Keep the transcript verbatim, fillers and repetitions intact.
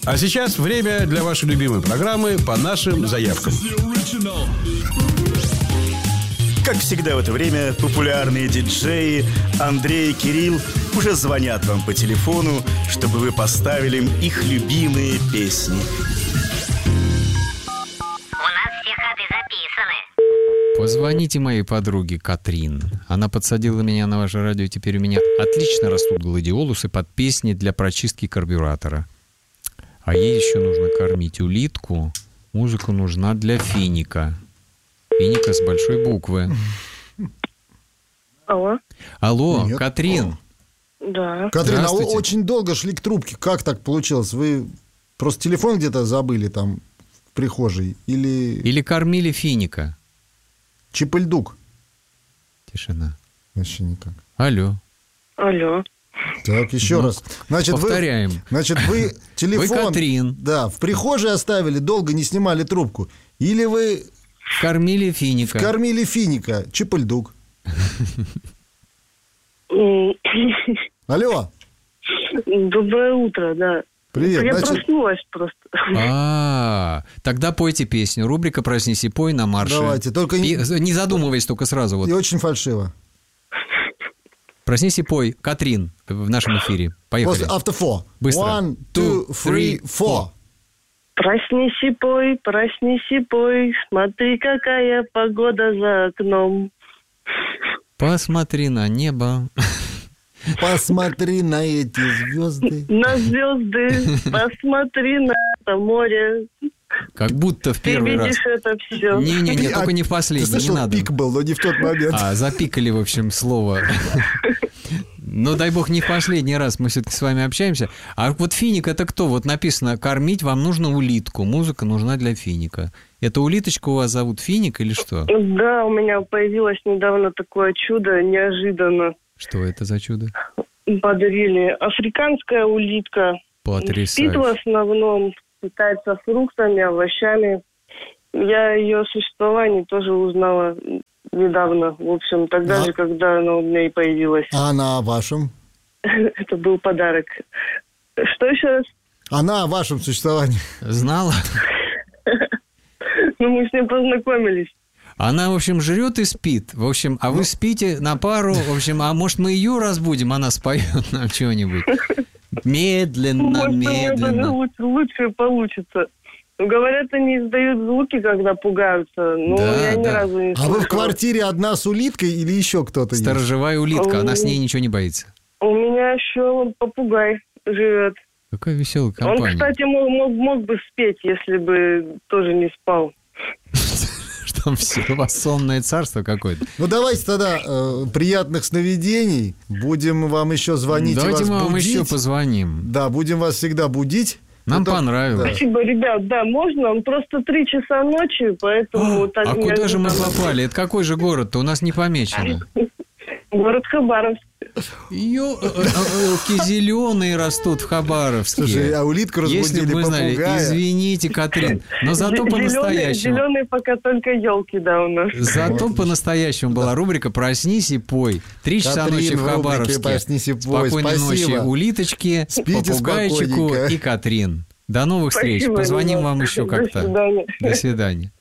А сейчас время для вашей любимой программы «По нашим заявкам». Как всегда в это время популярные диджеи Андрей и Кирилл уже звонят вам по телефону, чтобы вы поставили им их любимые песни. У нас все ходы записаны. Позвоните моей подруге Катрин. Она подсадила меня на ваше радио, теперь у меня отлично растут гладиолусы под песни для прочистки карбюратора. А ей еще нужно кормить улитку. Музыка нужна для финика. Финика с большой буквы. Алло. Алло, Нет. Катрин. Да. Катрин, а вы Здравствуйте. очень долго шли к трубке. Как так получилось? Вы просто телефон где-то забыли там в прихожей? Или Или кормили финика? чипельдук? Тишина. Вообще никак. Алло. Алло. Так, еще Ну, раз. Значит, повторяем. Вы, значит, вы телефон... Вы Катрин. Да, в прихожей оставили, долго не снимали трубку. Или вы Кормили финика. кормили финика, чипельдук. М, Алло, Доброе утро, да. привет. Я Значит, проснулась просто. А, тогда пойте песню. Рубрика «Проснись и пой» на марше. давайте, только не, Пи- Не задумываясь только сразу. Вот. и очень фальшиво. «Проснись и пой». Катрин в нашем эфире. Поехали. После автофо. Быстро. One, two, three, four. Проснись и пой, проснись и пой, смотри, какая погода за окном. Посмотри на небо. Посмотри на эти звезды. На звезды, посмотри на это море. Как будто в Ты первый раз. видишь это все. Не-не-не, А, только не в Ты последний, не слышал, надо. пик был, но не в тот момент. А, запикали, в общем, слово. Ну, дай бог, не в последний раз мы все-таки с вами общаемся. А вот финик — это кто? Вот написано, кормить вам нужно улитку, музыка нужна для финика. Это улиточка у вас зовут Финик или что? Да, у меня появилось недавно такое чудо, неожиданно. Что это за чудо? Подарили африканская улитка. Спит в Потрясающе. основном, питается фруктами, овощами. Я ее существование тоже узнала недавно. В общем, тогда А? же, когда она у меня и появилась. А она о вашем? Это был подарок. Что еще раз? Она о вашем существовании. Знала? Ну, мы с ним познакомились. Она, в общем, жрет и спит. В общем, а вы спите на пару. В общем, а может, мы ее разбудим, она споет нам чего-нибудь. Медленно, Может, у меня даже медленно. лучше, лучше получится. Говорят, они издают звуки, когда пугаются. Но Да, я ни да. разу не А вы в слышала. квартире одна с улиткой или еще кто-то есть? Сторожевая улитка, она с ней ничего не боится. У меня еще попугай живет. Какая веселая Он, компания. кстати, мог, мог, мог бы спеть, если бы тоже не спал. Что там все, у вас сонное царство какое-то. Ну, давайте тогда э, приятных сновидений. Будем вам еще звонить и Давайте вас мы вам будить. еще позвоним. Да, будем вас всегда будить. Нам Ну, понравилось. да. Спасибо, ребят, да, можно? Он просто три часа ночи, поэтому... так А куда же мы неожиданно. попали? Это какой же город-то? У нас не помечено. Город Хабаровск. Елки зеленые растут в Хабаровске. Слушай, а улитку разбудили, Если бы мы знали, попугая. извините, Катрин, но зато Зеленые, по-настоящему. зеленые пока только елки, да, у нас. Зато по-настоящему была рубрика «Проснись и пой». Три часа Катрин ночи в в рубрике Хабаровске. «Проснись и пой». Спокойной Спасибо. ночи улиточки, Спите попугайчику спокойненько. и Катрин. До новых встреч. Спасибо, Позвоним ребят. вам еще До как-то. свидания. До свидания.